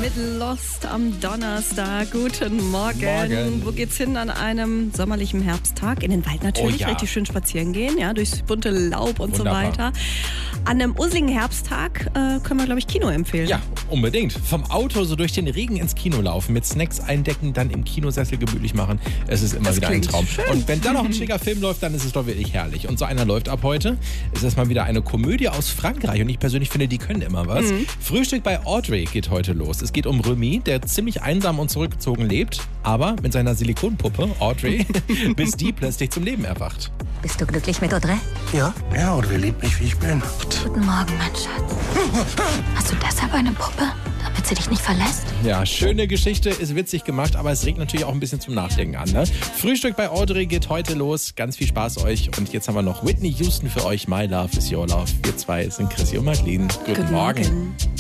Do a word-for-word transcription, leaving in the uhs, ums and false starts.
mit Lost am Donnerstag. Guten Morgen. Morgen. Wo geht's hin an einem sommerlichen Herbsttag? In den Wald natürlich, Oh ja. richtig schön spazieren gehen, ja, durchs bunte Laub und Wunderbar. so weiter. An einem usligen Herbsttag äh, können wir, glaube ich, Kino empfehlen. Ja, unbedingt. Vom Auto so durch den Regen ins Kino laufen, mit Snacks eindecken, dann im Kinosessel gemütlich machen. Es ist immer Das wieder ein klingt Traum. schön. Und wenn dann noch ein schicker Film läuft, dann ist es doch wirklich herrlich. Und so einer läuft ab heute. Es ist mal wieder eine Komödie aus Frankreich. Und ich persönlich finde, die können immer was. Mhm. Frühstück bei Audrey geht heute los. Es geht um Remy, der ziemlich einsam und zurückgezogen lebt, aber mit seiner Silikonpuppe Audrey, bis die plötzlich zum Leben erwacht. Bist du glücklich mit Audrey? Ja? Ja, Audrey liebt mich, wie ich bin. Guten Morgen, mein Schatz. Hast du deshalb eine Puppe, damit sie dich nicht verlässt? Ja, schöne Geschichte, ist witzig gemacht, aber es regt natürlich auch ein bisschen zum Nachdenken an. Ne? Frühstück bei Audrey geht heute los. Ganz viel Spaß euch. Und jetzt haben wir noch Whitney Houston für euch. My Love is Your Love. Wir zwei sind Chrissy und Marlene. Guten, Guten Morgen. Morgen.